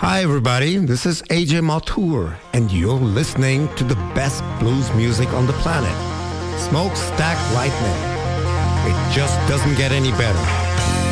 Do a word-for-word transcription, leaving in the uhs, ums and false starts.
Hi, everybody. This is A J Maltour, and you're listening to the best blues music on the planet. Smokestack Lightning. It just doesn't get any better.